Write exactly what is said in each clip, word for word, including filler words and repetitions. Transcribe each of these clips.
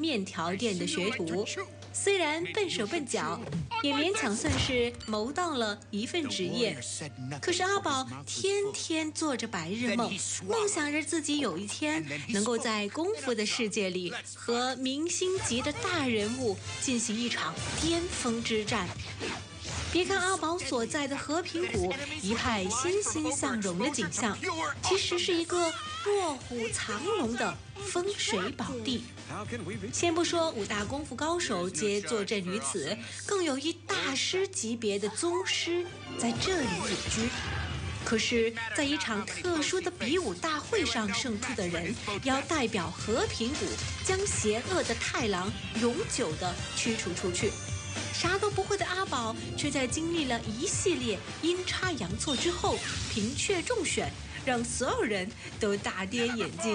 面条店的学徒，虽然笨手笨脚，也勉强算是谋到了一份职业。可是阿宝天天做着白日梦，梦想着自己有一天能够在功夫的世界里和明星级的大人物进行一场巅峰之战。别看阿宝所在的和平谷一派欣欣向荣的景象，其实是一个卧虎藏龙的风水宝地。先不说五大功夫高手皆坐镇于此，更有一大师级别的宗师在这里隐居。可是在一场特殊的比武大会上胜出的人，要代表和平谷将邪恶的太郎永久地驱除出去。啥都不会的阿宝却在经历了一系列阴差阳错之后平确中选，让所有人都大跌眼镜。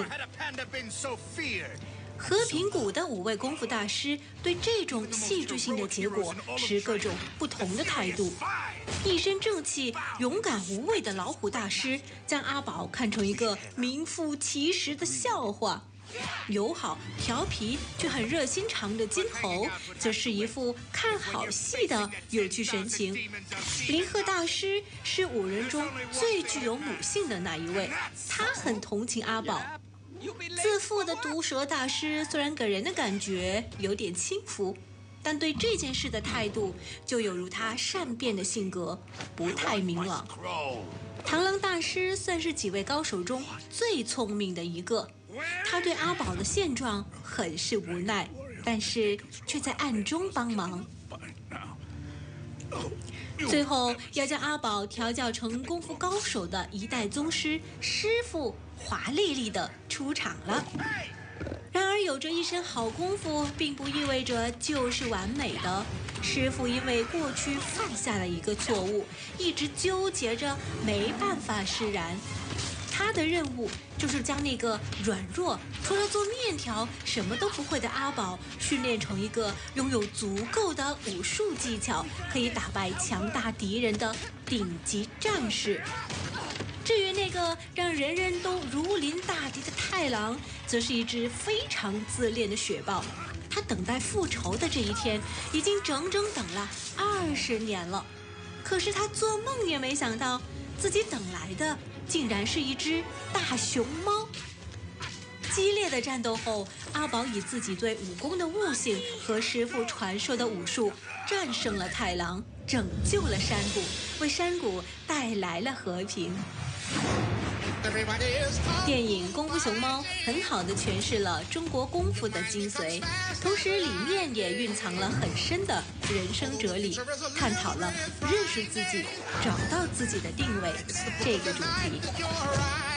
和平谷的五位功夫大师对这种戏剧性的结果持各种不同的态度。一身正气、勇敢无畏的老虎大师将阿宝看成一个名副其实的笑话。友好调皮却很热心肠的金猴则是一副看好戏的有趣神情。林鹤大师是五人中最具有母性的那一位，他很同情阿宝。自负的毒舌大师虽然给人的感觉有点轻浮，但对这件事的态度就有如他善变的性格，不太明朗。螳螂大师算是几位高手中最聪明的一个，他对阿宝的现状很是无奈，但是却在暗中帮忙。最后要将阿宝调教成功夫高手的一代宗师师傅华丽丽的出场了。然而有着一身好功夫并不意味着就是完美的，师傅因为过去犯下了一个错误，一直纠结着没办法释然。他的任务就是将那个软弱除了做面条什么都不会的阿宝训练成一个拥有足够的武术技巧，可以打败强大敌人的顶级战士。至于那个让人人都如临大敌的太郎，则是一只非常自恋的雪豹。他等待复仇的这一天已经整整等了二十年了，可是他做梦也没想到自己等来的竟然是一只大熊猫。激烈的战斗后，阿宝以自己对武功的悟性和师父传授的武术战胜了太郎，拯救了山谷，为山谷带来了和平。电影《功夫熊猫》很好地诠释了中国功夫的精髓，同时里面也蕴藏了很深的人生哲理，探讨了认识自己、找到自己的定位这个主题。